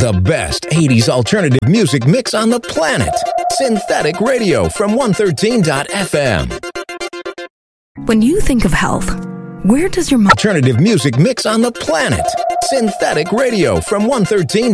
The best 80s alternative music mix on the planet. Synthetic Radio from 113.fm. When you think of health, where does your mind... Alternative music mix on the planet. Synthetic Radio from 113.